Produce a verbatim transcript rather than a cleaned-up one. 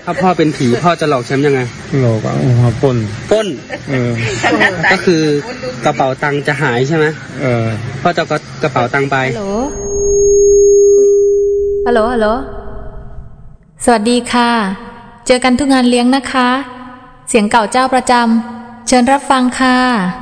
ถ้าพ่อเป็นผีพ่อจะหลอกแชมป์ยังไงหลอกเอามาปล้นปล้นเออก็คือกระเป๋าตังค์จะหายใช่ไหมเออพ่อจะก็กระเป๋าตังค์ไปฮัลโหลฮัลโหลสวัสดีค่ะเจอกันทุกงานเลี้ยงนะคะเสียงเก่าเจ้าประจำเชิญรับฟังค่ะ